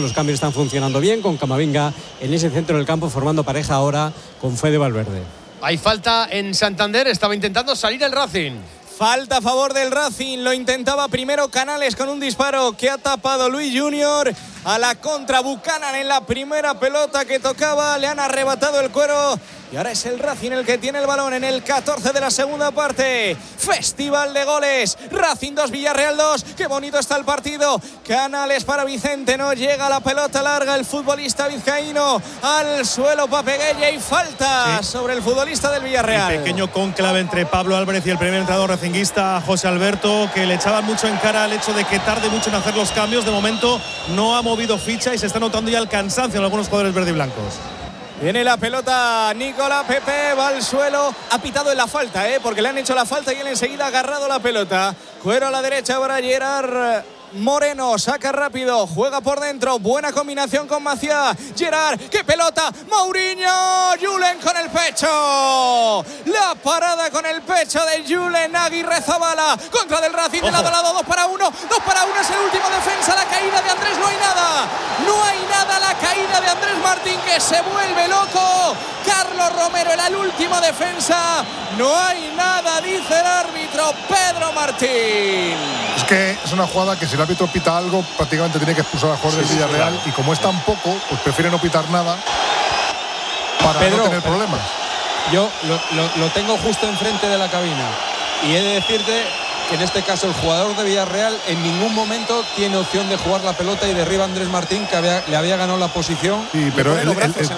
los cambios están funcionando bien, con Camavinga en ese centro del campo formando pareja ahora con Fede Valverde. Hay falta en Santander, estaba intentando salir el Racing. Falta a favor del Racing, lo intentaba primero Canales con un disparo que ha tapado Luis Junior. A la contra Buchanan en la primera pelota que tocaba, le han arrebatado el cuero. Y ahora es el Racing el que tiene el balón en el 14 de la segunda parte. Festival de goles. Racing 2, Villarreal 2. Qué bonito está el partido. Canales para Vicente. No llega la pelota larga. El futbolista vizcaíno al suelo. Papeguella y falta sobre el futbolista del Villarreal. El pequeño cónclave entre Pablo Álvarez y el primer entrenador racinguista José Alberto, que le echaban mucho en cara el hecho de que tarde mucho en hacer los cambios. De momento no ha movido ficha y se está notando ya el cansancio en algunos jugadores verde y blancos. Viene la pelota, Nicolás Pepe va al suelo, ha pitado en la falta, porque le han hecho la falta y él enseguida ha agarrado la pelota. Cuero a la derecha para Gerard Moreno, saca rápido, juega por dentro, buena combinación con Maciá. Gerard, qué pelota, Mourinho, Julen con el pecho. La parada con el pecho de Julen, Aguirrezabala, contra del Racing, de lado a lado, 2 para 1 es el último defensa, la caída de Andrés, no hay nada, la caída de Andrés Martín que se vuelve loco. Carlos Romero era el último defensa, no hay nada, dice el árbitro Pedro Martín. Es que es una jugada que si el árbitro pita algo, prácticamente tiene que expulsar al jugador del Villarreal, claro. Y como es tan poco, pues prefiere no pitar nada para Pedro, no tener problemas. Yo lo tengo justo enfrente de la cabina y he de decirte que en este caso el jugador de Villarreal en ningún momento tiene opción de jugar la pelota y derriba a Andrés Martín, que le había ganado la posición. Sí, pero no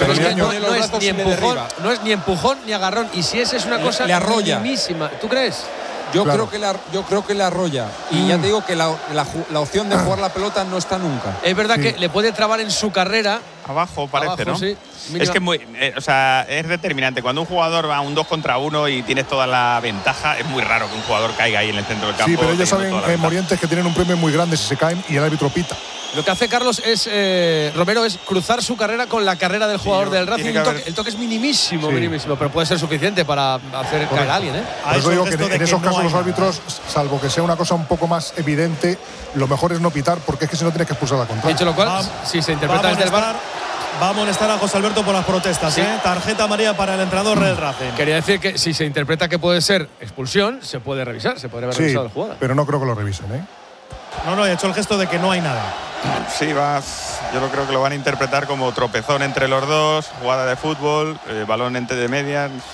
es ni empujón ni agarrón, y si es una cosa le arrolla. Minimísima. ¿Tú crees? Yo creo que le arrolla. Y ya te digo que la opción de jugar la pelota no está nunca. Es verdad que le puede trabar en su carrera. Abajo parece, ¿no? Sí. Es que es determinante. Cuando un jugador va a un 2 contra 1 y tienes toda la ventaja, es muy raro que un jugador caiga ahí en el centro del campo. Sí, pero ellos saben, Morientes, que tienen un premio muy grande si se caen y el árbitro pita. Lo que hace Carlos Romero es cruzar su carrera con la carrera del jugador del Racing. El toque es minimísimo, pero puede ser suficiente para hacer caer a alguien. Por eso digo que en esos casos los árbitros, salvo que sea una cosa un poco más evidente, lo mejor es no pitar, porque es que si no tienes que expulsar la contra. Dicho lo cual, si se interpreta desde el VAR, va a amolestar a José Alberto por las protestas. Sí. Tarjeta amarilla para el entrenador del Racing. Quería decir que si se interpreta que puede ser expulsión, se puede revisar, se puede haber revisado la jugada. Pero no creo que lo revisen, No, he hecho el gesto de que no hay nada. Sí, yo creo que lo van a interpretar como tropezón entre los dos, jugada de fútbol, balón entre de medias. No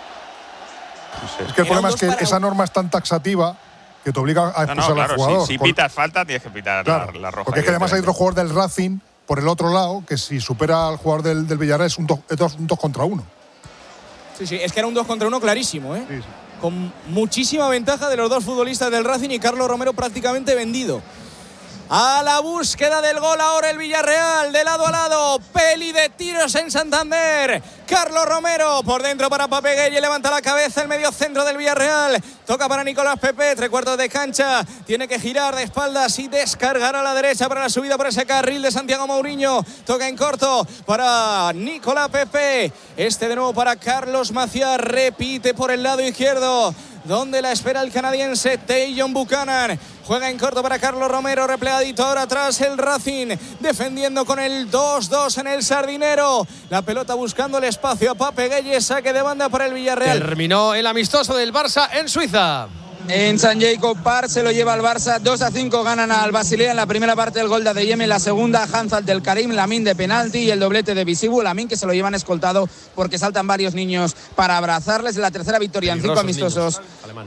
sé. Es que el problema es que esa norma es tan taxativa que te obliga a expulsar al jugador. Si pitas falta, tienes que pitar la roja. Porque es que además hay otro jugador del Racing por el otro lado, que si supera al jugador del Villarreal es un 2 contra 1. Sí, es que era un 2 contra 1 clarísimo, Sí. Con muchísima ventaja de los dos futbolistas del Racing y Carlos Romero prácticamente vendido. A la búsqueda del gol ahora el Villarreal, de lado a lado, peli de tiros en Santander. Carlos Romero por dentro para Papeguella, levanta la cabeza el medio centro del Villarreal. Toca para Nicolás Pepe, 3/4 de cancha. Tiene que girar de espaldas y descargar a la derecha para la subida por ese carril de Santiago Mourinho. Toca en corto para Nicolás Pepe. De nuevo para Carlos Maciá, repite por el lado izquierdo, donde la espera el canadiense Tajon Buchanan. Juega en corto para Carlos Romero, replegadito ahora atrás el Racing, defendiendo con el 2-2 en el Sardinero. La pelota buscando el espacio a Papeguella, saque de banda para el Villarreal. Terminó el amistoso del Barça en Suiza. En San Jacob Park se lo lleva el Barça, 2-5 ganan al Basilea. En la primera parte el gol de Adeyemi, en la segunda Hanzal del Karim, Lamine de penalti y el doblete de Bisibu. Lamine, que se lo llevan escoltado porque saltan varios niños para abrazarles. La tercera victoria en 5 amistosos.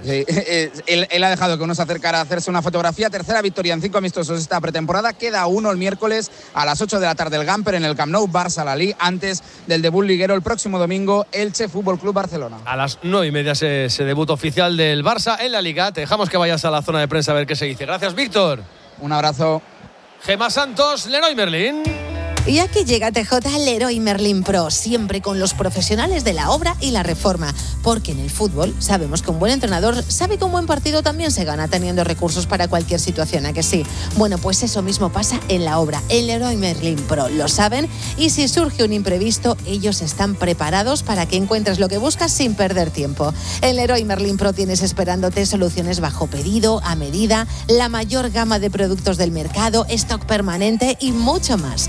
Él ha dejado que uno se acercara a hacerse una fotografía. Tercera victoria en 5 amistosos esta pretemporada. Queda uno el miércoles a las 8 de la tarde el Gamper en el Camp Nou, Barça-Lalí, antes del debut liguero el próximo domingo, Elche Fútbol Club Barcelona. A las 9:30 ese debut oficial del Barça en la Liga. Te dejamos que vayas a la zona de prensa a ver qué se dice. Gracias, Víctor. Un abrazo. Gemma Santos, Leroy Merlin. Y aquí llega TJ Leroy Merlin Pro, siempre con los profesionales de la obra y la reforma, porque en el fútbol sabemos que un buen entrenador sabe que un buen partido también se gana teniendo recursos para cualquier situación, ¿a que sí? Bueno, pues eso mismo pasa en la obra, en Leroy Merlin Pro, lo saben, y si surge un imprevisto, ellos están preparados para que encuentres lo que buscas sin perder tiempo. En Leroy Merlin Pro tienes esperándote soluciones bajo pedido, a medida, la mayor gama de productos del mercado, stock permanente y mucho más.